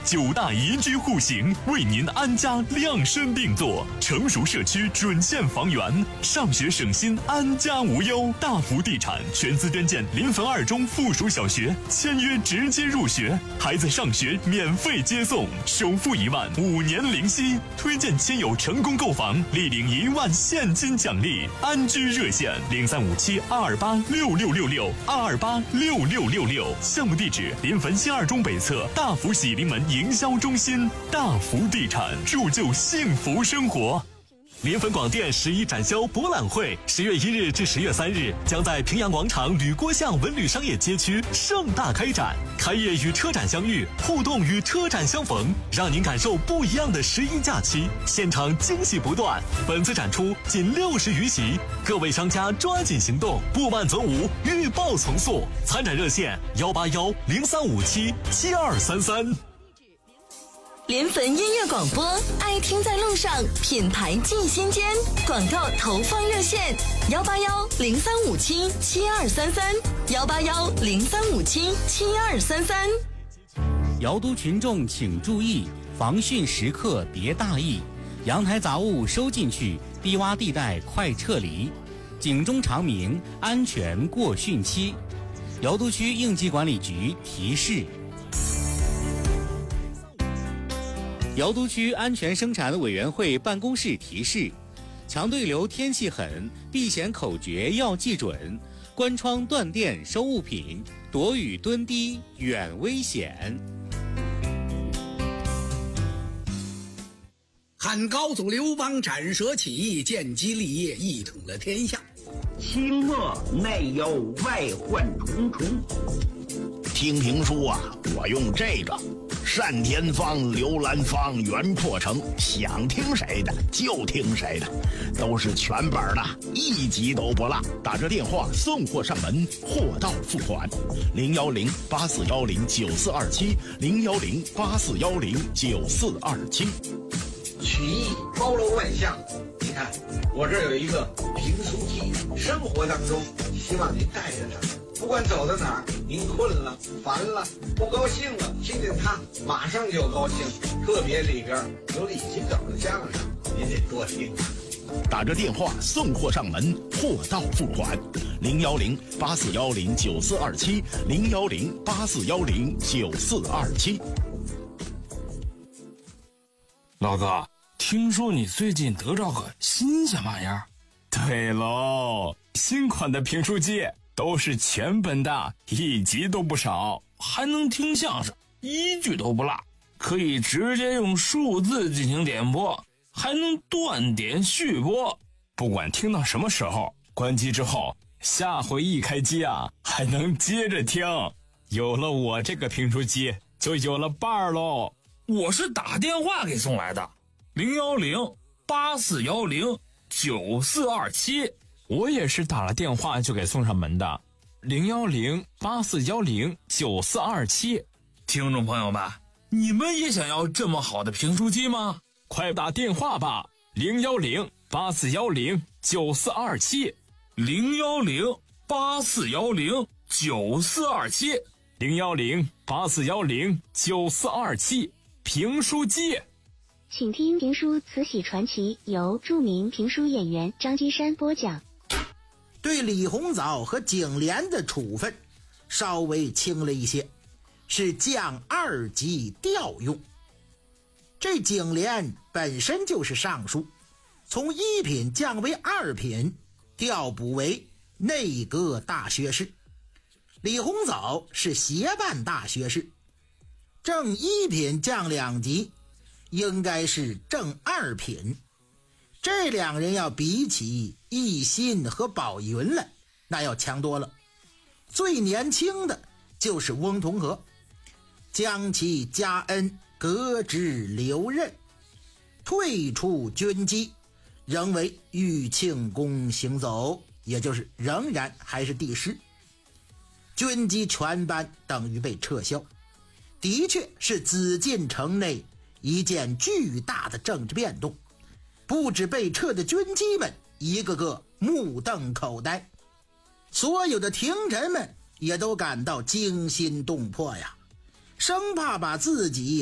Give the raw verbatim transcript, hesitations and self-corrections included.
九大宜居户型为您安家量身定做，成熟社区准线房源，上学省心，安家无忧。大福地产全资捐建临汾二中附属小学，签约直接入学，孩子上学免费接送，首付一万，五年零息。推荐亲友成功购房，立领一万现金奖励。安居热线零三五七二二八六六六六二二八六六六六，项目地址临汾新二中北侧大福喜临门营销中心。大福地产铸就幸福生活。临汾广电十一展销博览会十月一日至十月三日将在平阳广场吕郭巷文旅商业街区盛大开展，开业与车展相遇，互动与车展相逢，让您感受不一样的十一假期，现场惊喜不断。本次展出仅六十余席，各位商家抓紧行动，不慢则无，预报从速。参展热线幺八幺零三五七七二三三。 临汾音乐广播，爱听在路上，品牌进心间。广告投放热线幺八幺零三五七七二三三幺八幺零三五七七二三三。 瑶都群众请注意，防汛时刻别大意，阳台杂物收进去，低洼地带快撤离，警钟长鸣，安全过汛期。瑶都区应急管理局提示。瑶都区安全生产委员会办公室提示：强对流天气狠，避险口诀要记准，关窗断电收物品，躲雨蹲低远危险。 汉高祖刘邦斩蛇起义，建基立业，一统了天下。 清末内忧外患重重。听评书啊，我用这个单田芳、刘兰芳、袁阔成，想听谁的就听谁的，都是全本的，一集都不落。打这电话送货上门，货到付款。零幺零八四幺零九四二七，零幺零八四幺零九四二七。 曲艺包罗万象，你看我这有一个评书机，生活当中希望您带着它。不管走到哪儿，您困了、烦了、不高兴了，听见它马上就高兴。特别里边有李金斗的相声，您得多听。 打着电话送货上门，货到付款。零幺零八四幺零九四二七，零幺零八四幺零九四二七。 老哥，听说你最近得着个新鲜玩意儿？ 对喽，新款的评书机。都是全本的，一集都不少， 还能听相声，一句都不落，可以直接用数字进行点播，还能断点续播。 不管听到什么时候，关机之后，下回一开机啊，还能接着听。有了我这个评书机，就有了伴儿喽。 我是打电话给送来的，零幺零八四幺零九四二七。 我也是打了电话就给送上门的，零幺零八四幺零九四二七。 听众朋友们，你们也想要这么好的评书机吗？ 快打电话吧，零幺零八四幺零九四二七， 零幺零八四幺零九四二七， 零幺零八四幺零九四二七，评书机。 请听评书《慈禧传奇》，由著名评书演员张金山播讲。 对李鸿藻和景莲的处分稍微轻了一些，是降二级调用。这景莲本身就是尚书，从一品降为二品，调补为内阁大学士。李鸿藻是协办大学士，正一品降两级，应该是正二品。这两人要比起奕欣和宝云来，那要强多了。最年轻的就是翁同龢，将其加恩，革职留任，退出军机，仍为玉庆宫行走，也就是仍然还是帝师。军机全班等于被撤销，的确是紫禁城内一件巨大的政治变动。不止被撤的军机们一个个目瞪口呆，所有的廷臣们也都感到惊心动魄呀，生怕把自己